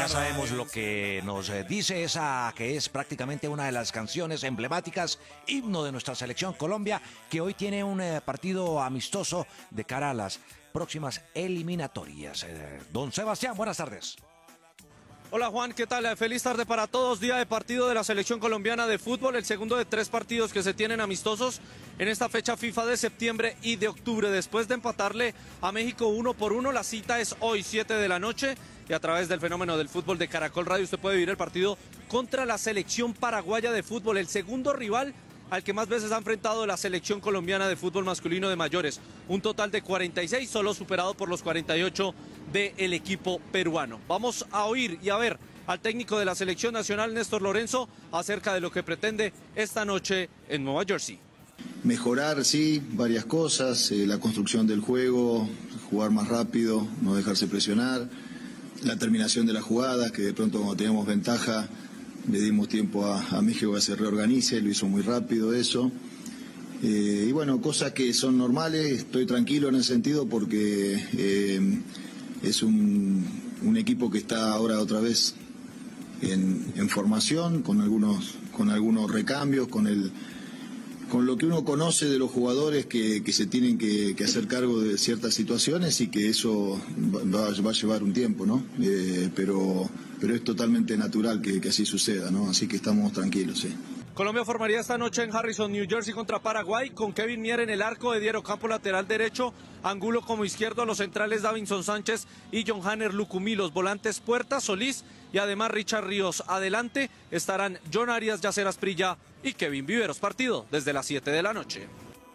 Ya sabemos lo que nos dice esa que es prácticamente una de las canciones emblemáticas, himno de nuestra selección Colombia, que hoy tiene un partido amistoso de cara a las próximas eliminatorias. Don Sebastián, buenas tardes. Hola Juan, ¿qué tal? Feliz tarde para todos. Día de partido de la selección colombiana de fútbol, el segundo de 3 partidos que se tienen amistosos en esta fecha FIFA de septiembre y de octubre. Después de empatarle a México 1-1, la cita es hoy 7 de la noche y a través del fenómeno del fútbol de Caracol Radio usted puede vivir el partido contra la selección paraguaya de fútbol, el segundo rival al que más veces ha enfrentado la selección colombiana de fútbol masculino de mayores. Un total de 46, solo superado por los 48 del equipo peruano. Vamos a oír y a ver al técnico de la selección nacional, Néstor Lorenzo, acerca de lo que pretende esta noche en Nueva Jersey. Mejorar, sí, varias cosas, la construcción del juego, jugar más rápido, no dejarse presionar, la terminación de la jugada, que de pronto cuando teníamos ventaja le dimos tiempo a México a que se reorganice, lo hizo muy rápido eso. Y bueno, cosas que son normales, estoy tranquilo en ese sentido porque es un equipo que está ahora otra vez en formación, con algunos recambios, con lo que uno conoce de los jugadores que se tienen que hacer cargo de ciertas situaciones y que eso va a llevar un tiempo, ¿no? Pero es totalmente natural que así suceda, ¿no? Así que estamos tranquilos, sí. Colombia formaría esta noche en Harrison, New Jersey contra Paraguay, con Kevin Mier en el arco, Ediero Campo lateral derecho, Angulo como izquierdo, los centrales Davinson Sánchez y John Hanner Lucumí, los volantes Puerta, Solís y además Richard Ríos. Adelante estarán John Arias, Yacer Asprilla y Kevin Viveros. Partido desde las 7 de la noche.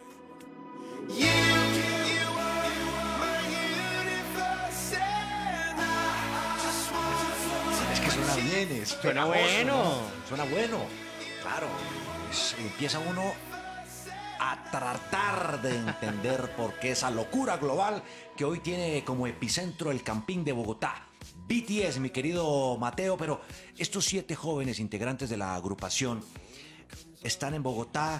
Es que suena bien, Suena bueno. ¿No? Suena bueno. Claro, empieza uno a tratar de entender por qué esa locura global que hoy tiene como epicentro el Campín de Bogotá. BTS, mi querido Mateo, pero estos 7 jóvenes integrantes de la agrupación están en Bogotá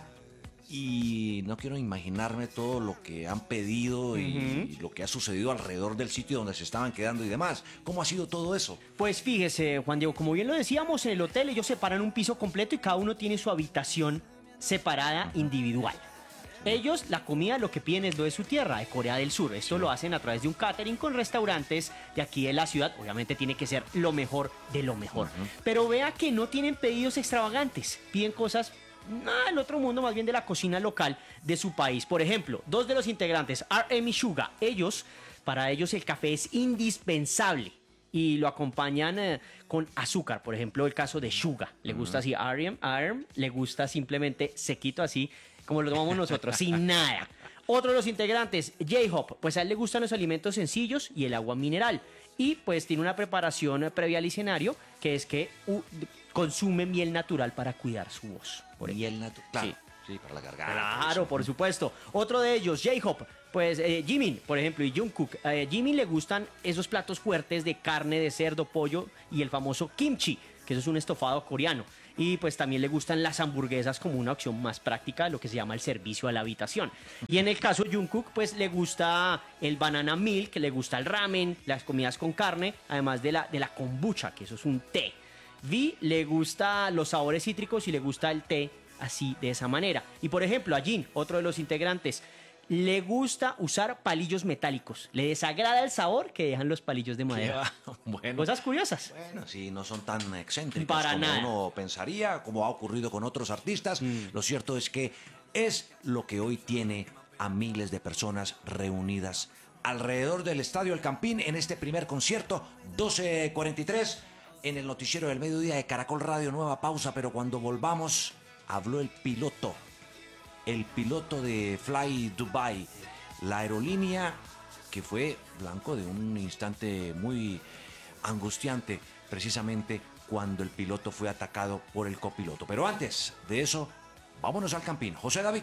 y no quiero imaginarme todo lo que han pedido y lo que ha sucedido alrededor del sitio donde se estaban quedando y demás. ¿Cómo ha sido todo eso? Pues fíjese, Juan Diego, como bien lo decíamos, en el hotel ellos separan un piso completo y cada uno tiene su habitación separada individual. Ellos, la comida, lo que piden es lo de su tierra, de Corea del Sur. Esto lo hacen a través de un catering con restaurantes de aquí de la ciudad. Obviamente tiene que ser lo mejor de lo mejor. Pero vea que no tienen pedidos extravagantes. Piden cosas del otro mundo, más bien de la cocina local de su país. Por ejemplo, 2 de los integrantes, RM y Suga, para ellos el café es indispensable y lo acompañan con azúcar. Por ejemplo, el caso de Suga, le gusta así, RM le gusta simplemente sequito así, como lo tomamos nosotros, sin nada. Otro de los integrantes, J-Hop, pues a él le gustan los alimentos sencillos y el agua mineral. Y pues tiene una preparación previa al escenario, que es que consume miel natural para cuidar su voz. Miel natural, claro. Sí. Sí, para la garganta. Claro, por supuesto. Otro de ellos, J-Hop, pues Jimin, por ejemplo, y Jungkook. Jimin le gustan esos platos fuertes de carne, de cerdo, pollo y el famoso kimchi, que eso es un estofado coreano. Y pues también le gustan las hamburguesas como una opción más práctica de lo que se llama el servicio a la habitación. Y en el caso de Jungkook, pues le gusta el banana milk, le gusta el ramen, las comidas con carne, además de la kombucha, que eso es un té. Vi le gusta los sabores cítricos y le gusta el té así, de esa manera. Y por ejemplo, a Jin, otro de los integrantes, le gusta usar palillos metálicos. Le desagrada el sabor que dejan los palillos de madera. Bueno, cosas curiosas. Bueno, sí, no son tan excéntricos Para como nada. uno pensaría, como ha ocurrido con otros artistas. Lo cierto es que es lo que hoy tiene a miles de personas reunidas alrededor del Estadio El Campín en este primer concierto, 12:43, en el noticiero del mediodía de Caracol Radio. Nueva pausa, pero cuando volvamos, habló el piloto de Fly Dubai, la aerolínea que fue blanco de un instante muy angustiante, precisamente cuando el piloto fue atacado por el copiloto. Pero antes de eso, vámonos al Campín. José David.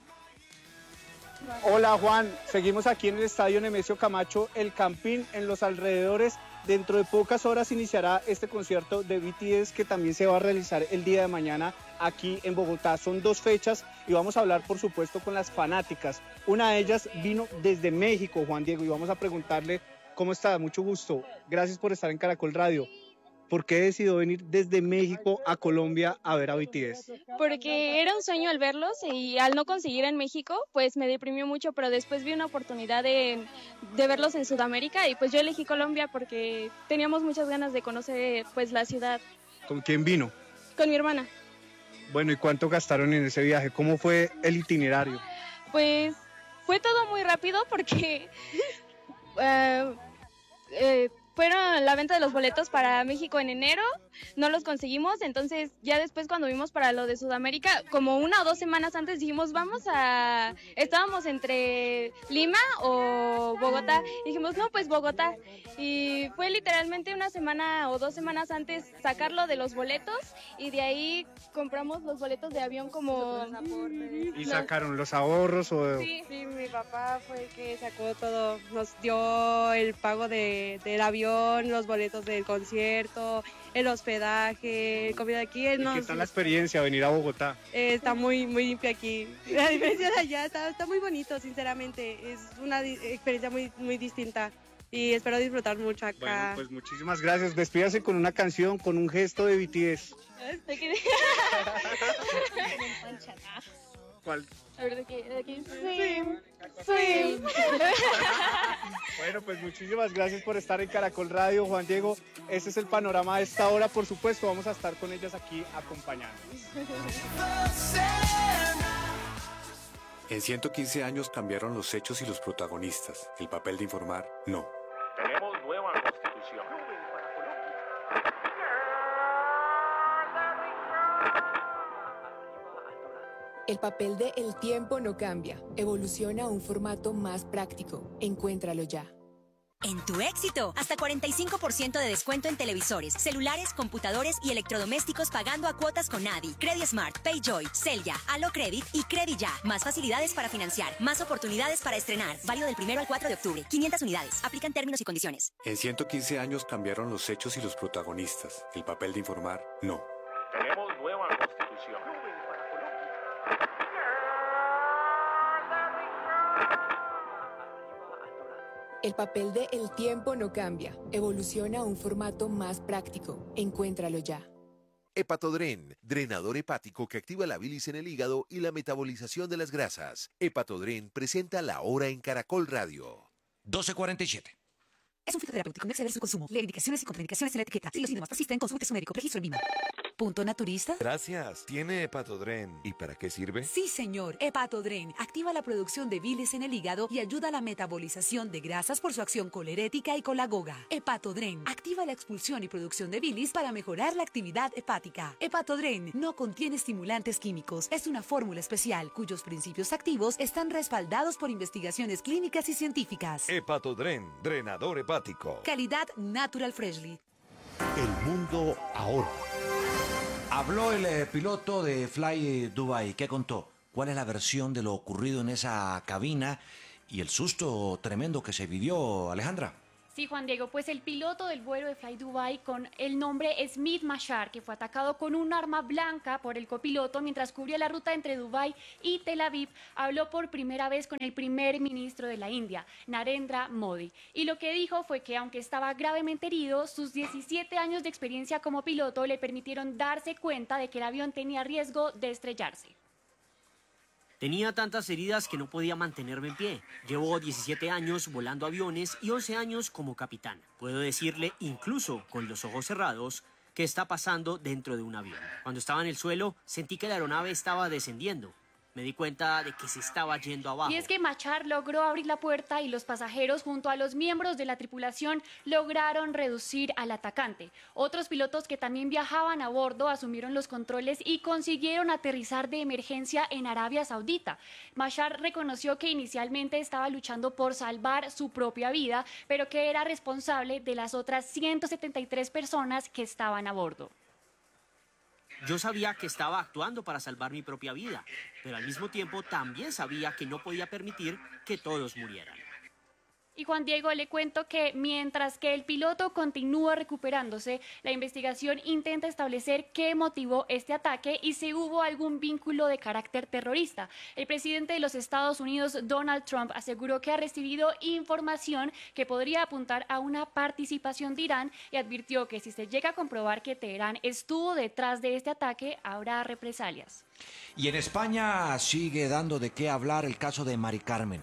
Hola Juan, seguimos aquí en el estadio Nemesio Camacho, El Campín, en los alrededores. Dentro de pocas horas iniciará este concierto de BTS que también se va a realizar el día de mañana aquí en Bogotá. Son 2 fechas y vamos a hablar por supuesto con las fanáticas. Una de ellas vino desde México, Juan Diego, y vamos a preguntarle cómo está. Mucho gusto, gracias por estar en Caracol Radio. ¿Por qué decidió venir desde México a Colombia a ver a BTS? Porque era un sueño al verlos y al no conseguir en México, pues me deprimió mucho, pero después vi una oportunidad de verlos en Sudamérica y pues yo elegí Colombia porque teníamos muchas ganas de conocer pues la ciudad. ¿Con quién vino? Con mi hermana. Bueno, ¿y cuánto gastaron en ese viaje? ¿Cómo fue el itinerario? Pues fue todo muy rápido porque fueron la venta de los boletos para México en enero, no los conseguimos, entonces ya después cuando vimos para lo de Sudamérica, como 1 o 2 semanas antes dijimos estábamos entre Lima o Bogotá, dijimos no pues Bogotá, y fue literalmente 1 semana o 2 semanas antes sacarlo de los boletos y de ahí compramos los boletos de avión como... ¿Y sacaron los ahorros o...? Sí. Sí, mi papá fue el que sacó todo, nos dio el pago del avión, los boletos del concierto, el hospedaje, comida aquí. ¿Y qué tal la experiencia venir a Bogotá? Está muy limpio aquí. La diferencia de allá está muy bonito, sinceramente. Es una experiencia muy distinta y espero disfrutar mucho acá. Bueno, pues muchísimas gracias. Despídase con una canción, con un gesto de BTS. ¿Cuál? A ver, de aquí. Sí. Bueno, pues muchísimas gracias por estar en Caracol Radio, Juan Diego. Ese es el panorama de esta hora. Por supuesto, vamos a estar con ellas aquí acompañándonos. En 115 años cambiaron los hechos y los protagonistas. El papel de informar, no. Tenemos nueva constitución. El papel de El tiempo no cambia. Evoluciona a un formato más práctico. Encuéntralo ya. En tu éxito, hasta 45% de descuento en televisores, celulares, computadores y electrodomésticos pagando a cuotas con Adi, CrediSmart, PayJoy, Celya, Alocredit y CrediYa. Más facilidades para financiar, más oportunidades para estrenar. Válido del 1 al 4 de octubre. 500 unidades. Aplican términos y condiciones. En 115 años cambiaron los hechos y los protagonistas. El papel de informar, no. Tenemos nueva constitución. El papel de El tiempo no cambia. Evoluciona a un formato más práctico. Encuéntralo ya. Hepatodren, drenador hepático que activa la bilis en el hígado y la metabolización de las grasas. Hepatodren presenta La Hora en Caracol Radio. 12:47. Es un fitoterapéutico, no exceder su consumo. Lee indicaciones y contraindicaciones en la etiqueta. Si los síntomas persisten, consulte su médico. Registro en VIMA. ¿Punto naturista? Gracias. ¿Tiene Hepatodren? ¿Y para qué sirve? Sí, señor. Hepatodren activa la producción de bilis en el hígado y ayuda a la metabolización de grasas por su acción colerética y colagoga. Hepatodren activa la expulsión y producción de bilis para mejorar la actividad hepática. Hepatodren no contiene estimulantes químicos. Es una fórmula especial cuyos principios activos están respaldados por investigaciones clínicas y científicas. Hepatodren, drenador hepático. Calidad Natural Freshly. El mundo ahora. Habló el piloto de Fly Dubai. ¿Qué contó? ¿Cuál es la versión de lo ocurrido en esa cabina y el susto tremendo que se vivió, Alejandra? Sí, Juan Diego, pues el piloto del vuelo de Fly Dubai con el nombre Smith Mashar, que fue atacado con un arma blanca por el copiloto mientras cubría la ruta entre Dubái y Tel Aviv, habló por primera vez con el primer ministro de la India, Narendra Modi. Y lo que dijo fue que aunque estaba gravemente herido, sus 17 años de experiencia como piloto le permitieron darse cuenta de que el avión tenía riesgo de estrellarse. Tenía tantas heridas que no podía mantenerme en pie. Llevo 17 años volando aviones y 11 años como capitán. Puedo decirle, incluso con los ojos cerrados, qué está pasando dentro de un avión. Cuando estaba en el suelo, sentí que la aeronave estaba descendiendo. Me di cuenta de que se estaba yendo abajo. Y es que Machar logró abrir la puerta y los pasajeros junto a los miembros de la tripulación lograron reducir al atacante. Otros pilotos que también viajaban a bordo asumieron los controles y consiguieron aterrizar de emergencia en Arabia Saudita. Machar reconoció que inicialmente estaba luchando por salvar su propia vida, pero que era responsable de las otras 173 personas que estaban a bordo. Yo sabía que estaba actuando para salvar mi propia vida, pero al mismo tiempo también sabía que no podía permitir que todos murieran. Y Juan Diego, le cuento que mientras que el piloto continúa recuperándose, la investigación intenta establecer qué motivó este ataque y si hubo algún vínculo de carácter terrorista. El presidente de los Estados Unidos, Donald Trump, aseguró que ha recibido información que podría apuntar a una participación de Irán y advirtió que si se llega a comprobar que Teherán estuvo detrás de este ataque, habrá represalias. Y en España sigue dando de qué hablar el caso de Mari Carmen.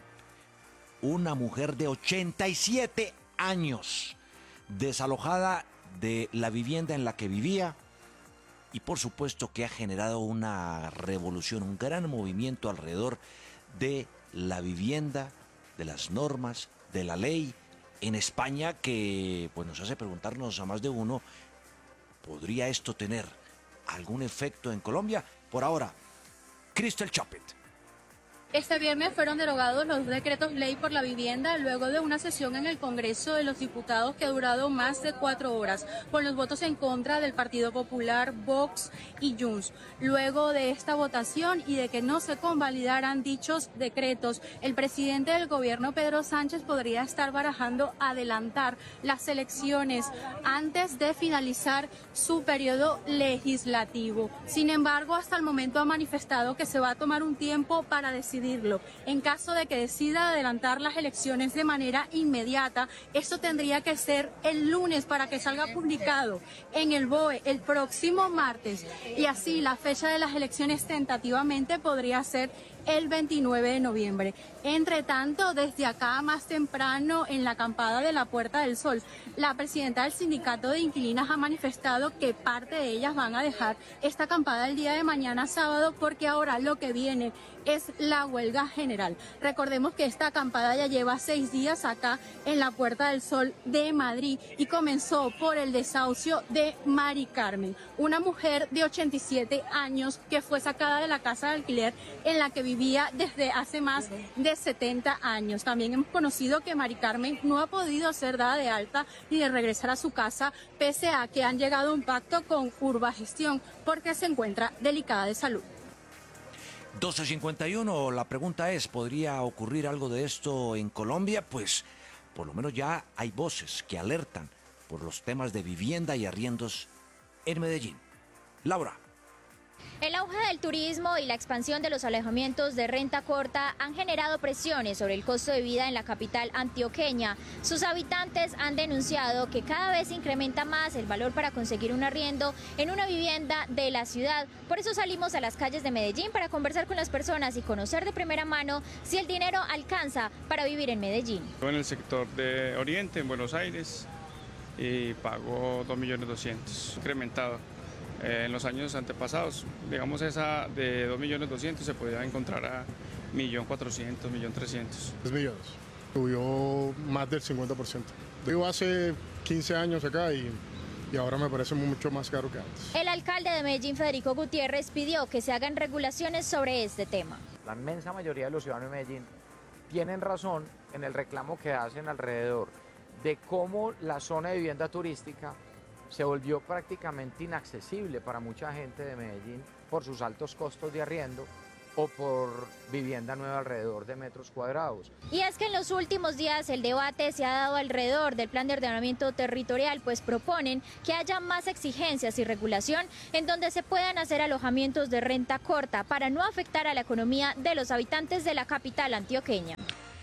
Una mujer de 87 años, desalojada de la vivienda en la que vivía y por supuesto que ha generado una revolución, un gran movimiento alrededor de la vivienda, de las normas, de la ley en España que pues, nos hace preguntarnos a más de uno, ¿podría esto tener algún efecto en Colombia? Por ahora, Crystal Chopet. Este viernes fueron derogados los decretos ley por la vivienda luego de una sesión en el Congreso de los Diputados que ha durado más de 4 horas, con los votos en contra del Partido Popular, Vox y Junts. Luego de esta votación y de que no se convalidaran dichos decretos, el presidente del gobierno, Pedro Sánchez, podría estar barajando adelantar las elecciones antes de finalizar su periodo legislativo. Sin embargo, hasta el momento ha manifestado que se va a tomar un tiempo para decidirlo. En caso de que decida adelantar las elecciones de manera inmediata, esto tendría que ser el lunes para que salga publicado en el BOE el próximo martes. Y así la fecha de las elecciones tentativamente podría ser el 29 de noviembre. Entre tanto, desde acá más temprano en la acampada de la Puerta del Sol, la presidenta del sindicato de inquilinas ha manifestado que parte de ellas van a dejar esta acampada el día de mañana sábado porque ahora lo que viene es la huelga general. Recordemos que esta acampada ya lleva 6 días acá en la Puerta del Sol de Madrid y comenzó por el desahucio de Mari Carmen, una mujer de 87 años que fue sacada de la casa de alquiler en la que vivía desde hace más de 70 años. También hemos conocido que Mari Carmen no ha podido ser dada de alta ni de regresar a su casa, pese a que han llegado a un pacto con Urbagestión porque se encuentra delicada de salud. 12:51, la pregunta es, ¿podría ocurrir algo de esto en Colombia? Pues por lo menos ya hay voces que alertan por los temas de vivienda y arriendos en Medellín. Laura. El auge del turismo y la expansión de los alojamientos de renta corta han generado presiones sobre el costo de vida en la capital antioqueña. Sus habitantes han denunciado que cada vez incrementa más el valor para conseguir un arriendo en una vivienda de la ciudad. Por eso salimos a las calles de Medellín para conversar con las personas y conocer de primera mano si el dinero alcanza para vivir en Medellín. Yo en el sector de Oriente, en Buenos Aires, y pago 2.200.000, incrementado. En los años antepasados, digamos esa de 2.200.000 se podía encontrar a 1.400.000, 1.300.000. 3 millones, subió más del 50%. Vivo hace 15 años acá y ahora me parece mucho más caro que antes. El alcalde de Medellín, Federico Gutiérrez, pidió que se hagan regulaciones sobre este tema. La inmensa mayoría de los ciudadanos de Medellín tienen razón en el reclamo que hacen alrededor de cómo la zona de vivienda turística se volvió prácticamente inaccesible para mucha gente de Medellín por sus altos costos de arriendo o por vivienda nueva alrededor de metros cuadrados. Y es que en los últimos días el debate se ha dado alrededor del plan de ordenamiento territorial, pues proponen que haya más exigencias y regulación en donde se puedan hacer alojamientos de renta corta para no afectar a la economía de los habitantes de la capital antioqueña.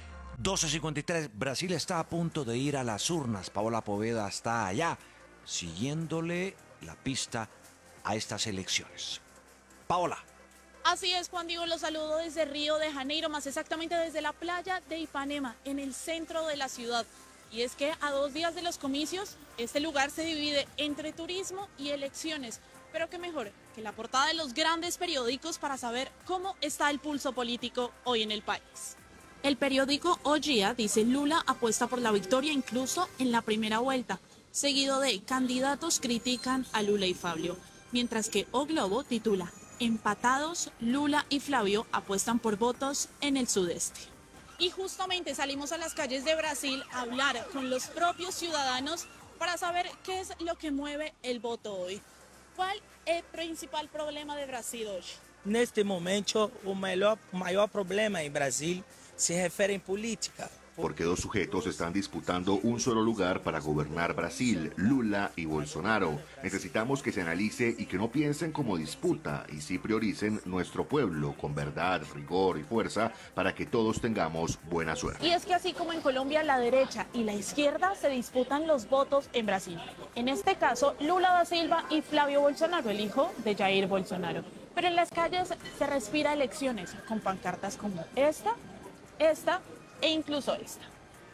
12:53, Brasil está a punto de ir a las urnas. Paola Poveda está allá, siguiéndole la pista a estas elecciones. Paola. Así es, Juan Diego, los saludo desde Río de Janeiro, más exactamente desde la playa de Ipanema, en el centro de la ciudad. Y es que a 2 días de los comicios, este lugar se divide entre turismo y elecciones. Pero qué mejor que la portada de los grandes periódicos para saber cómo está el pulso político hoy en el país. El periódico O Dia dice: Lula apuesta por la victoria incluso en la primera vuelta, seguido de candidatos critican a Lula y Fabio, mientras que O Globo titula: empatados, Lula y Flavio apuestan por votos en el sudeste. Y justamente salimos a las calles de Brasil a hablar con los propios ciudadanos para saber qué es lo que mueve el voto hoy. ¿Cuál es el principal problema de Brasil hoy? Neste momento, o maior problema em Brasil se refere em política. porque dos sujetos están disputando un solo lugar para gobernar Brasil, Lula y Bolsonaro. Necesitamos que se analice y que no piensen como disputa y sí prioricen nuestro pueblo con verdad, rigor y fuerza para que todos tengamos buena suerte. Y es que así como en Colombia la derecha y la izquierda se disputan los votos en Brasil. En este caso, Lula da Silva y Flavio Bolsonaro, el hijo de Jair Bolsonaro. Pero en las calles se respira elecciones con pancartas como esta e incluso esta.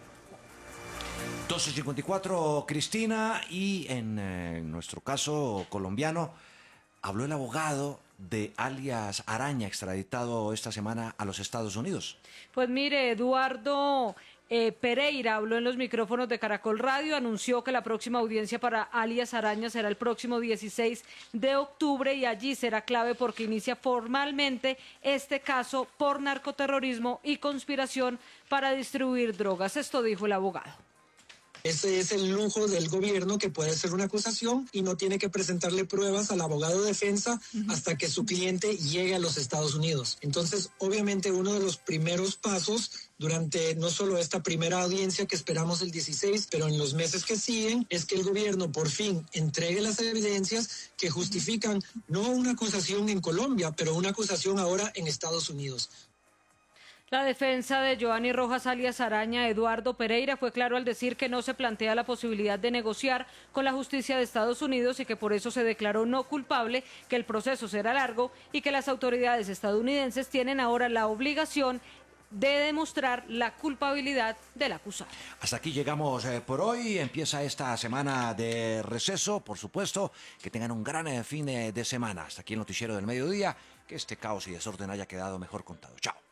12:54, Cristina, y en nuestro caso colombiano, habló el abogado de alias Araña, extraditado esta semana a los Estados Unidos. Pues mire, Eduardo Pereira habló en los micrófonos de Caracol Radio, anunció que la próxima audiencia para alias Araña será el próximo 16 de octubre y allí será clave porque inicia formalmente este caso por narcoterrorismo y conspiración para distribuir drogas. Esto dijo el abogado. Ese es el lujo del gobierno, que puede hacer una acusación y no tiene que presentarle pruebas al abogado de defensa hasta que su cliente llegue a los Estados Unidos. Entonces, obviamente, uno de los primeros pasos durante no solo esta primera audiencia que esperamos el 16, pero en los meses que siguen, es que el gobierno por fin entregue las evidencias que justifican no una acusación en Colombia, pero una acusación ahora en Estados Unidos. La defensa de Joanny Rojas alias Araña, Eduardo Pereira, fue claro al decir que no se plantea la posibilidad de negociar con la justicia de Estados Unidos y que por eso se declaró no culpable, que el proceso será largo y que las autoridades estadounidenses tienen ahora la obligación de demostrar la culpabilidad del acusado. Hasta aquí llegamos por hoy. Empieza esta semana de receso, por supuesto. Que tengan un gran fin de semana. Hasta aquí el noticiero del mediodía. Que este caos y desorden haya quedado mejor contado. Chao.